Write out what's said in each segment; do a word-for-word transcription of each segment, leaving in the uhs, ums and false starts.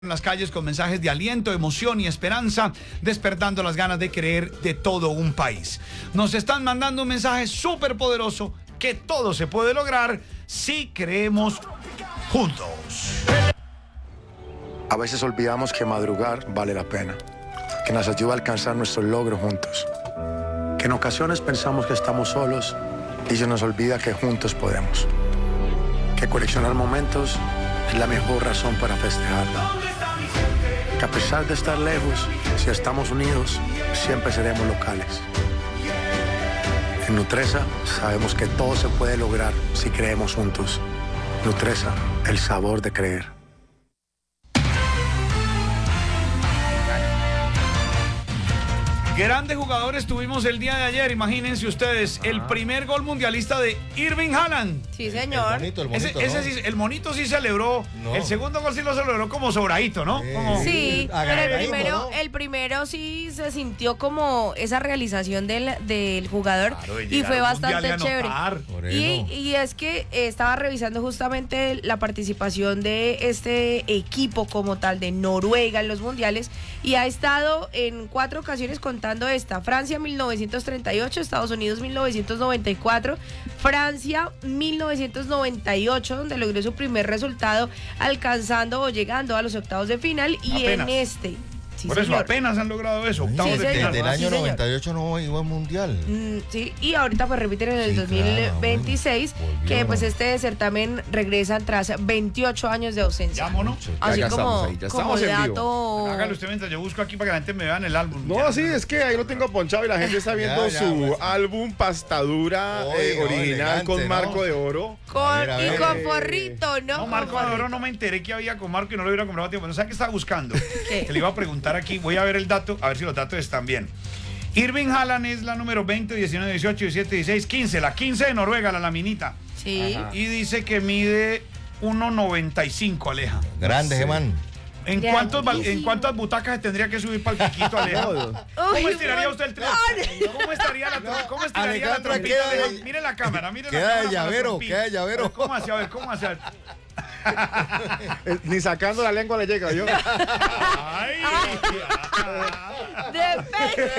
En las calles con mensajes de aliento, emoción y esperanza, despertando las ganas de creer de todo un país. Nos están mandando un mensaje súper poderoso que todo se puede lograr si creemos juntos. A veces olvidamos que madrugar vale la pena, que nos ayuda a alcanzar nuestros logros juntos, que en ocasiones pensamos que estamos solos y se nos olvida que juntos podemos, que coleccionar momentos es la mejor razón para festejarlo. Que a pesar de estar lejos, si estamos unidos, siempre seremos locales. En Nutresa sabemos que todo se puede lograr si creemos juntos. Nutresa, el sabor de creer. Grandes jugadores tuvimos el día de ayer, imagínense ustedes, ah. el primer gol mundialista de Irving Haaland. Sí, señor. El bonito, el bonito, ese, ese ¿no? sí, el monito sí celebró, no. El segundo gol sí lo celebró como sobradito, ¿no? Sí, como... sí, pero el primero, ¿no? el primero sí se sintió como esa realización del, del jugador, claro, y fue bastante chévere. Y, y es que eh, estaba revisando justamente la participación de este equipo como tal de Noruega en los mundiales y ha estado en cuatro ocasiones contando esta: Francia mil novecientos treinta y ocho, Estados Unidos mil novecientos noventa y cuatro, Francia mil novecientos noventa y ocho, donde logró su primer resultado alcanzando o llegando a los octavos de final, y apenas. en este sí, por eso señor. apenas han logrado eso, octavos sí, de final. Desde el año sí, noventa y ocho no iba al mundial. Mm, sí, y ahorita pues repiten en el Sí, dos mil veintiséis, claro, bueno, que pues este certamen regresa tras veintiocho años de ausencia. Vámonos. Así ya como, ahí, ya como estamos en dato. Hágalo usted mientras yo busco aquí para que la gente me vea en el álbum. No, ya, sí, no. es que ahí lo tengo ponchado y la gente está viendo Ya, ya, su pues. álbum Pastadura Oye, eh, no, original elegante, con ¿no? marco de oro. Con, A ver, a y ver. con forrito, ¿no? No, Marco Con de Oro forrito. no me enteré que había con Marco y no lo hubiera comprado a tiempo. No sé qué estaba buscando. ¿Qué? Que le iba a preguntar aquí. Voy a ver el dato, a ver si los datos están bien. Irving Haaland es la número veinte, diecinueve, dieciocho, diecisiete, dieciséis, quince. La quince de Noruega, la laminita. Sí. Ajá. Y dice que mide uno noventa y cinco, Aleja. Grande, Sí. Germán. ¿En, Grandísimo. cuántos, val- ¿En cuántas butacas se tendría que subir para el piquito, Aleja? ¿Cómo Uy, estiraría usted el tren? ¿Cómo estaría la, tro- cómo estiraría la Alejandra, trompita? queda de- Aleja? Mire la cámara, mire la Queda cámara. de para la llavero, trompita. queda de llavero. A ver, ¿cómo hace? A ver, ¿cómo hace? A ver. Eh, Ni sacando la lengua le llega yo. ¡Ay! Depende.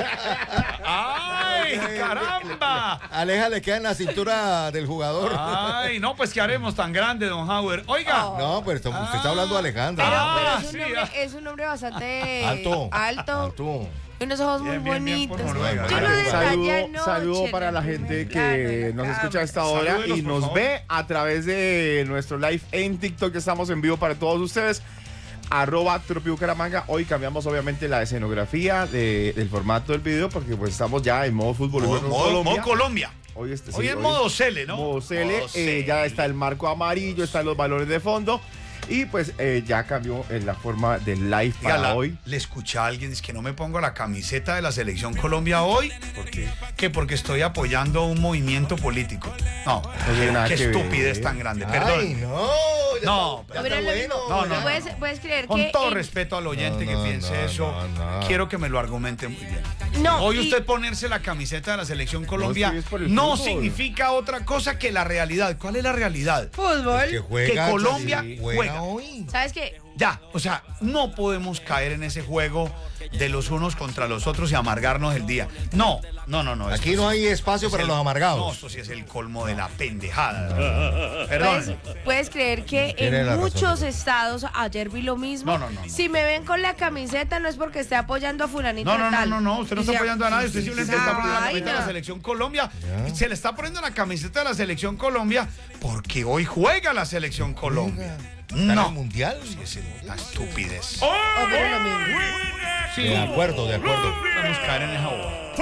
¡Ay, caramba! Aleja le queda en la cintura del jugador. Ay, no, pues ¿qué haremos tan grande, don Howard? Oiga. Oh. No, pero usted está hablando de Alejandra. Pero, Ah, pero es, un sí, hombre, ah. es un hombre bastante Alto. alto, Alto. y unos ojos Bien, muy bien, bien por bonitos. Noruega. Yo lo Saludo, detallé Saludo, anoche saludo en para el la primer gente plano, que en la nos escucha a cámara. esta hora Salúdelos, y por nos favor. ve a través de nuestro live en TikTok, que estamos en vivo para todos ustedes. Arroba Tropi Bucaramanga. Hoy cambiamos obviamente la escenografía de- del formato del video porque pues estamos ya en modo fútbol. Modo, en modo- Colombia. modo Colombia. Hoy, este- Hoy sí, es modo Cele, ¿no? Modo Cele, Modo eh, Cele. ya está el marco amarillo, están los valores de fondo y pues eh, ya cambió en la forma del live para Dígala, hoy. le escuché a alguien, es que no me pongo la camiseta de la Selección Colombia hoy. ¿Por qué? Que porque estoy apoyando un movimiento político. No, tiene nada qué que ver. estupidez tan grande. Ay, Perdón. no. ya No, está- ya Pero está lo bueno. mismo, No, no, puedes, no. puedes creer Con que todo en- respeto al oyente No, que no, piense no, eso, no, no. quiero que me lo argumente muy bien. No, Hoy y- usted ponerse la camiseta de la Selección Colombia es que es por el no fútbol. significa otra cosa que la realidad. ¿Cuál es la realidad? fútbol. Que juega, Que Colombia sí, juega. hoy. ¿Sabes qué? Ya, o sea, no podemos caer en ese juego de los unos contra los otros y amargarnos el día. No, no, no, no. Aquí esto no sí hay espacio es para el- los amargados. No, esto sí es el colmo de la pendejada. Perdón. Puedes, puedes creer que Tiene la en razón, muchos doctor. estados, ayer vi lo mismo. No, no, no, no. Si me ven con la camiseta no es porque esté apoyando a fulanito No, no, de no, tal. no, no, usted no está Dice, apoyando a nadie, usted simplemente está poniendo la "Ay, camiseta de la no". Selección Colombia. Ya. Se le está poniendo la camiseta de la Selección Colombia porque hoy juega la Selección Colombia. ¿Está en el No. mundial? Sí, es una estupidez. Oh, pero lo mismo. Sí, De acuerdo, de acuerdo. vamos a caer en esa boda.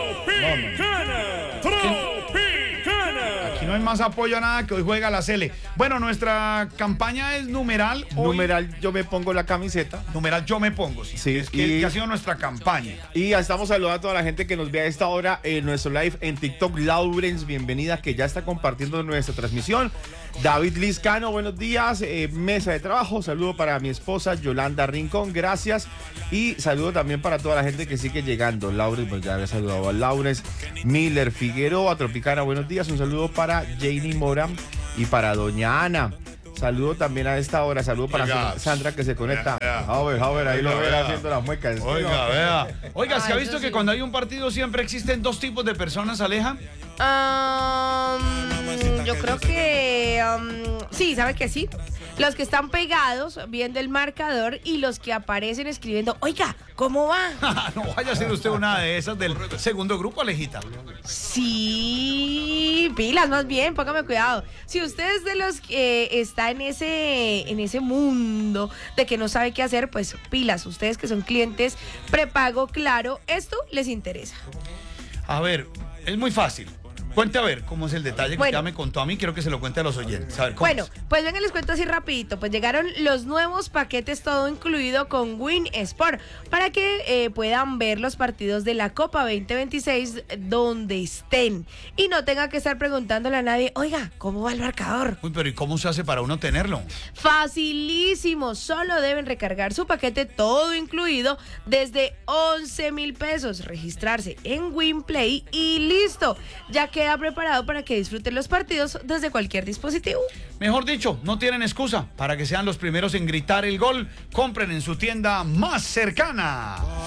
Aquí no hay más apoyo a nada, que hoy juega la Cele. Bueno, nuestra campaña es numeral. Hoy, Numeral, yo me pongo la camiseta. numeral yo me pongo. Sí, Sí, es que, y- que ha sido nuestra campaña. Y ya estamos saludando a toda la gente que nos ve a esta hora en nuestro live en TikTok. Laurens, bienvenida, que ya está compartiendo nuestra transmisión. David Lizcano, buenos días. Eh, mesa de trabajo, saludo para mi esposa Yolanda Rincón, gracias. Y saludo también para toda la gente que sigue llegando. Laurens, pues ya había saludado a Laurens. Miller Figueroa, Tropicana, buenos días. Un saludo para Janie Mora y para doña Ana. Saludo también a esta hora, saludo para Oiga, Sandra que se conecta. vea, A ver, a ver, ahí Oiga, lo ven vea. haciendo las muecas. Oiga, vea. Oiga, ¿se ha Ah, visto eso que sí. cuando hay un partido siempre existen dos tipos de personas, Aleja? Um, yo creo que um, sí, ¿sabe que sí? Los que están pegados viendo el marcador y los que aparecen escribiendo, oiga, ¿cómo va? No vaya a ser usted una de esas del segundo grupo, Alejita. Sí, pilas más bien, póngame cuidado. Si usted es de los que está en ese, en ese mundo de que no sabe qué hacer, pues pilas, ustedes que son clientes prepago, claro, esto les interesa. A ver, es muy fácil. Cuente a ver cómo es el detalle que Bueno. ya me contó a mí, quiero que se lo cuente a los oyentes. A ver, ¿cómo Bueno, es? pues venga, les cuento así rapidito. Pues llegaron los nuevos paquetes todo incluido con Win Sport para que eh, puedan ver los partidos de la Copa veinte veintiséis donde estén y no tenga que estar preguntándole a nadie, oiga, ¿cómo va el marcador? Uy, pero ¿y cómo se hace para uno tenerlo? Facilísimo, solo deben recargar su paquete todo incluido desde once mil pesos, registrarse en WinPlay y listo. Ya queda preparado para que disfruten los partidos desde cualquier dispositivo. Mejor dicho, no tienen excusa. Para que sean los primeros en gritar el gol, compren en su tienda más cercana.